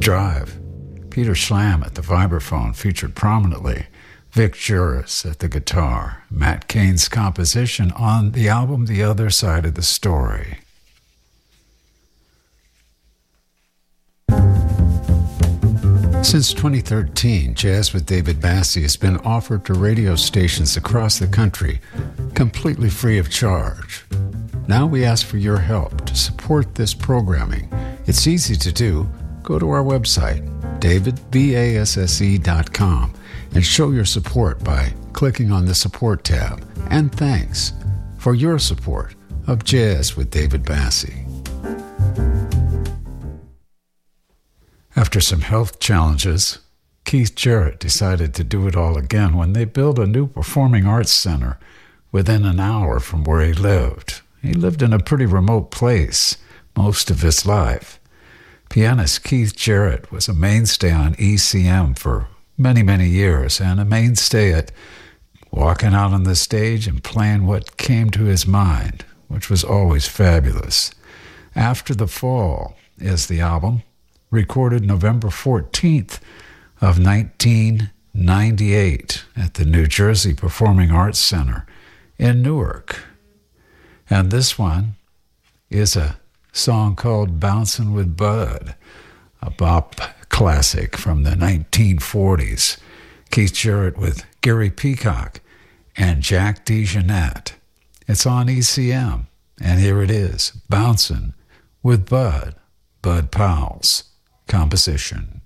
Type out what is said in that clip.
Drive. Peter Schlam at the vibraphone featured prominently. Vic Juris at the guitar. Matt Cain's composition on the album The Other Side of the Story. Since 2013, Jazz with David Bassie has been offered to radio stations across the country, completely free of charge. Now we ask for your help to support this programming. It's easy to do. Go to our website, davidbasse.com, and show your support by clicking on the Support tab. And thanks for your support of Jazz with David Bassie. After some health challenges, Keith Jarrett decided to do it all again when they built a new performing arts center within an hour from where he lived. He lived in a pretty remote place most of his life. Pianist Keith Jarrett was a mainstay on ECM for many, many years, and a mainstay at walking out on the stage and playing what came to his mind, which was always fabulous. After the Fall is the album, recorded November 14th of 1998 at the New Jersey Performing Arts Center in Newark. And this one is a song called Bouncin' with Bud, a bop classic from the 1940s. Keith Jarrett with Gary Peacock and Jack DeJohnette. It's on ECM, and here it is, Bouncin' with Bud, Bud Powell's composition.